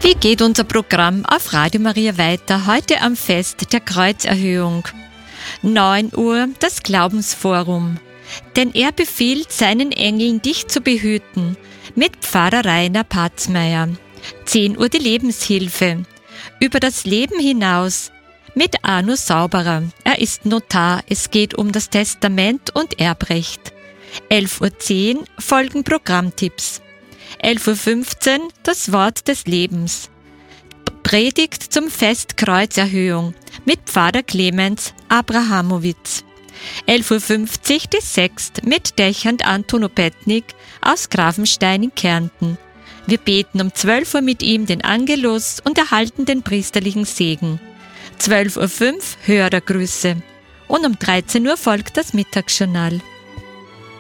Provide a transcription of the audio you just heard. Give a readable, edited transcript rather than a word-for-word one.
Wie geht unser Programm auf Radio Maria weiter, heute am Fest der Kreuzerhöhung? 9 Uhr das Glaubensforum. Denn er befiehlt seinen Engeln, dich zu behüten, mit Pfarrer Rainer Patzmeier. 10 Uhr die Lebenshilfe. Über das Leben hinaus mit Arno Sauberer. Er ist Notar. Es geht um das Testament und Erbrecht. 11:10 Uhr folgen Programmtipps. 11:15 Uhr das Wort des Lebens. Predigt zum Fest Kreuzerhöhung mit Pfarrer Clemens Abrahamowitz. 11:50 Uhr die Sext mit Dechant Anton Opetnik aus Grafenstein in Kärnten. Wir beten um 12 Uhr mit ihm den Angelus und erhalten den priesterlichen Segen. 12:05 Uhr Hörergrüße und um 13 Uhr folgt das Mittagsjournal.